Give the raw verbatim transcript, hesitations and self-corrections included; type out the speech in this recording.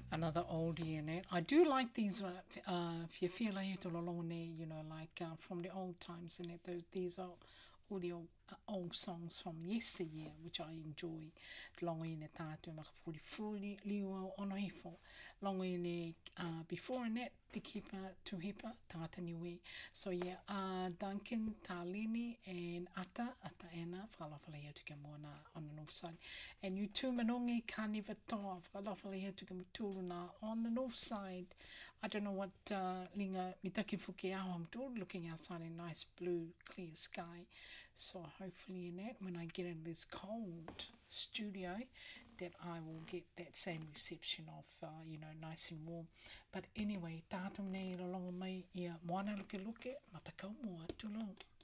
Another oldie in it. I do like these. Uh, uh, if you feel like you know, like uh, from the old times in it. Those, these are all the old, uh, old songs from yesteryear, which I enjoy. Longo i ne tātou makapuri liua ono hifo. Longo i ne uh, before in it, Te Kipa, Tuhipa, Tata Niui. So yeah, uh, Duncan, Talini, and Ata, Ata Ena, whakalawhala ia tuke moana on the north side. And you too manongi kaniva toa, whakalawhala ia tuke mutuluna on the north side. I don't know what uh, linga mitaki fuki awa mtulu, looking outside a nice blue clear sky. So hopefully in that, when I get in this cold studio, that I will get that same reception of, uh, you know, nice and warm. But anyway, tātum nei ro longo mai ia moana luke luke, matakau mua, tūlong.